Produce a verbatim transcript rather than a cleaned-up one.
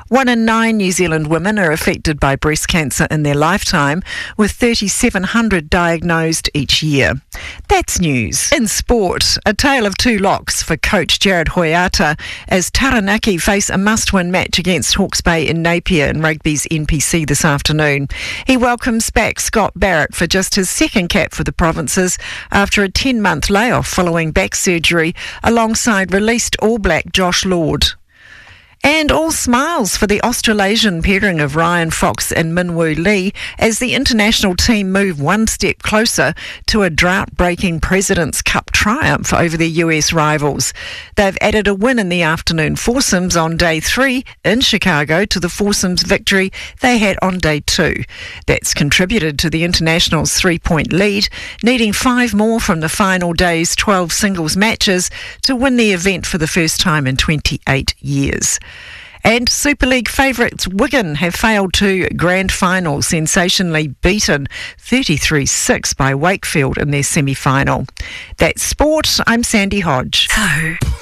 One in nine New Zealand women are affected by breast cancer in their lifetime, with three thousand seven hundred diagnosed each year. That's news. In sport, a tale of two locks for coach Jared Hoiata as Taranaki face a must-win match against Hawke's Bay in Napier in rugby's N P C this afternoon. He welcomes back Scott Barrett for just his second cap for the provinces after a ten-month layoff following back surgery alongside released All Black Josh Lord. And all smiles for the Australasian pairing of Ryan Fox and Minwoo Lee as the international team move one step closer to a drought-breaking President's Cup triumph over their U S rivals. They've added a win in the afternoon foursomes on day three in Chicago to the foursomes victory they had on day two. That's contributed to the internationals' three-point lead, needing five more from the final day's twelve singles matches to win the event for the first time in twenty-eight years. And Super League favourites Wigan have failed to grand final, sensationally beaten thirty-three six by Wakefield in their semi-final. That's sport. I'm Sandy Hodge. So...